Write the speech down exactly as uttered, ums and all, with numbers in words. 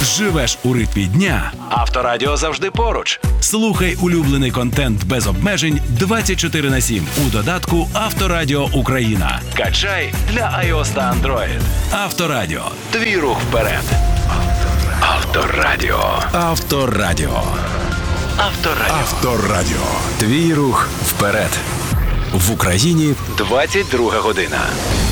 Живеш у ритмі дня? Авторадіо завжди поруч. Слухай улюблений контент без обмежень двадцять чотири на сім у додатку Авторадіо Україна. Качай для iOS та Android. Авторадіо. Твій рух вперед. Авторадіо. Авторадіо. Авторадіо. Авторадіо. Твій рух вперед. В Україні двадцять друга година.